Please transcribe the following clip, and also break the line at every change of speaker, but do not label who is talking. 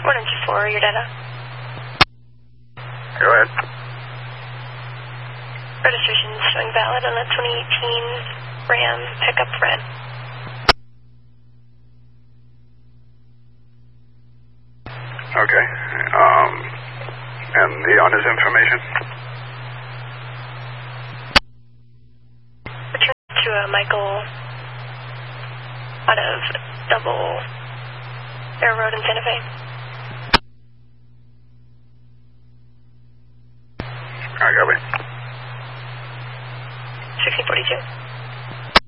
124, your data.
Go ahead.
Registration showing valid on a 2018 Ram pickup red.
Okay. And the owner's information?
Return to Michael out of Double Air Road in Santa Fe.
I got it.
1642.